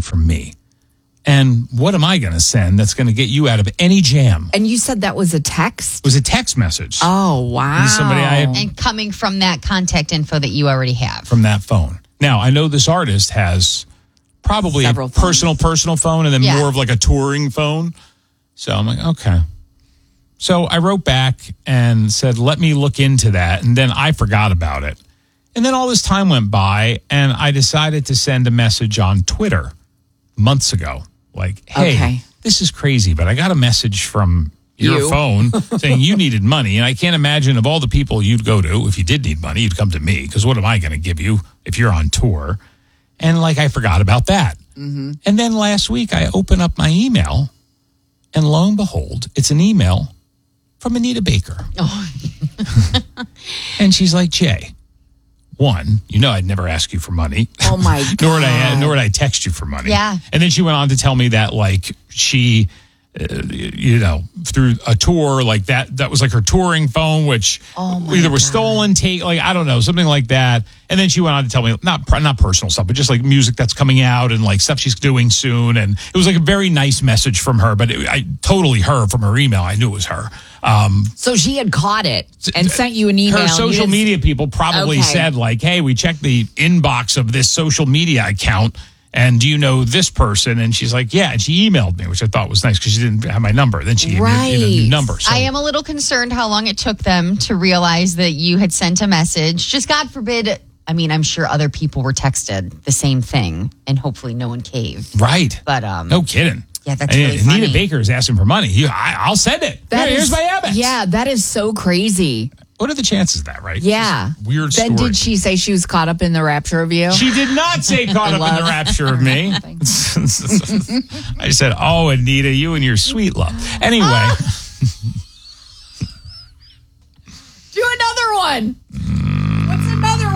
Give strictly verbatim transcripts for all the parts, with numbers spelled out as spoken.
from me. And what am I going to send that's going to get you out of any jam? And you said that was a text? It was a text message. Oh, wow. Somebody I had, and coming from that contact info that you already have. From that phone. Now, I know this artist has probably Several a phones. personal, personal phone and then Yeah. more of like a touring phone. So I'm like, okay. So I wrote back and said, let me look into that. And then I forgot about it. And then all this time went by and I decided to send a message on Twitter months ago. Like, hey, Okay. this is crazy, but I got a message from your You? phone saying you needed money. And I can't imagine of all the people you'd go to, if you did need money, you'd come to me. Because what am I going to give you if you're on tour? And like, I forgot about that. Mm-hmm. And then last week, I open up my email, and lo and behold, it's an email from Anita Baker. Oh. And she's like, Jay, one, you know I'd never ask you for money. Oh, my God. nor would I nor would I text you for money. Yeah. And then she went on to tell me that like she, uh, you know, through a tour like that, that was like her touring phone, which Oh my either was God. stolen, take like I don't know, something like that. And then she went on to tell me not not personal stuff, but just like music that's coming out and like stuff she's doing soon. And it was like a very nice message from her, but it, I totally her from her email. I knew it was her. Um, So she had caught it and sent you an email. her and you social didn't- media people probably Okay. said like, hey, we checked the inbox of this social media account. And do you know this person? And she's like, yeah. And she emailed me, which I thought was nice because she didn't have my number. Then she gave me a- a new Right. number. So I am a little concerned how long it took them to realize that you had sent a message. Just God forbid, I mean, I'm sure other people were texted the same thing, and hopefully no one caved. right. But um, No kidding. Yeah, that's And really Anita funny. Baker is asking for money. You- I, I'll send it. That Here, is- here's my Amex. Yeah, that is so crazy. What are the chances of that, right? Yeah. Just weird Then story. did she say she was caught up in the rapture of you? She did not say caught up in love- the rapture of me. I said, oh, Anita, you and your sweet love. Anyway. Do another one. What's another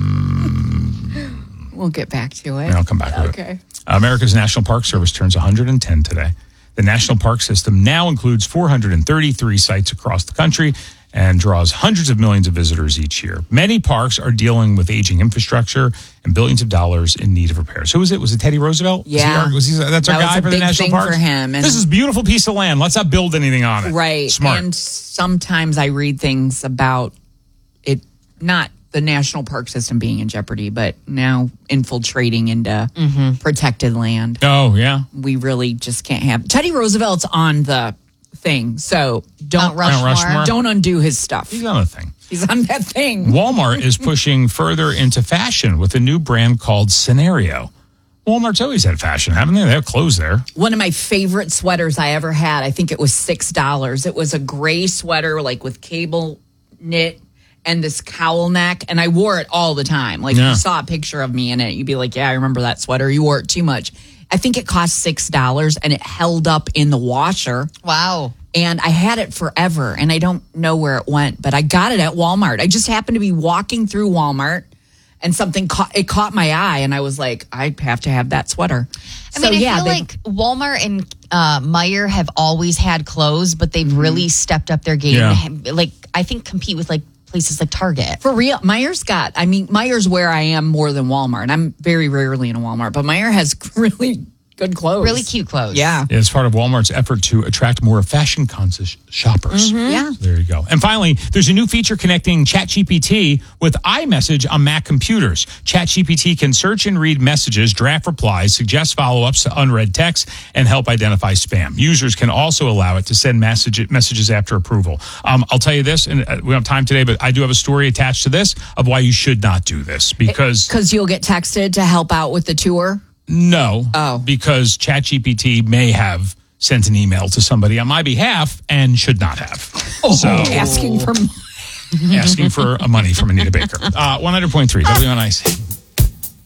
one? We'll get back to it. I'll come back to it. Okay. America's National Park Service turns one hundred ten today. The National Park System now includes four hundred thirty-three sites across the country and draws hundreds of millions of visitors each year. Many parks are dealing with aging infrastructure and billions of dollars in need of repairs. Who was it? Was it Teddy Roosevelt? Was he Yeah. our- was he, that's our That was guy a for the big National thing Parks? for him, and- This is a beautiful piece of land. Let's not build anything on it. Right. Smart. And sometimes I read things about it, not the national park system being in jeopardy, but now infiltrating into protected land. oh, yeah. We really just can't have. Teddy Roosevelt's on the thing, so don't Mount Rushmore. Mount Rushmore. don't undo his stuff. He's on the thing. He's on that thing. Walmart is pushing further into fashion with a new brand called Scenario. Walmart's always had fashion, haven't they? They have clothes there. One of my favorite sweaters I ever had, I think it was six dollars. It was a gray sweater, like with cable knit and this cowl neck. And I wore it all the time. Like, Yeah. if you saw a picture of me in it, you'd be like, yeah, I remember that sweater. You wore it too much. I think it cost six dollars and it held up in the washer. wow. And I had it forever and I don't know where it went, but I got it at Walmart. I just happened to be walking through Walmart and something caught, it caught my eye and I was like, I have to have that sweater. I mean, I feel they- like Walmart and uh, Meijer have always had clothes, but they've really stepped up their game. Yeah. and ha- Like, I think compete with like places like Target. For real, Meyer's got, I mean, Meyer's where I am more than Walmart. I'm very rarely in a Walmart, but Meijer has really good clothes. Really cute clothes. Yeah. It's part of Walmart's effort to attract more fashion conscious shoppers. Yeah. There you go. And finally, there's a new feature connecting ChatGPT with iMessage on Mac computers. ChatGPT can search and read messages, draft replies, suggest follow-ups to unread text, and help identify spam. Users can also allow it to send message, messages after approval. Um, I'll tell you this, and uh, we don't have time today, but I do have a story attached to this of why you should not do this. Because Because you'll get texted to help out with the tour. no, Oh. because ChatGPT may have sent an email to somebody on my behalf and should not have. So Asking for asking for uh, money from Anita Baker. Uh, one hundred point three W N I C.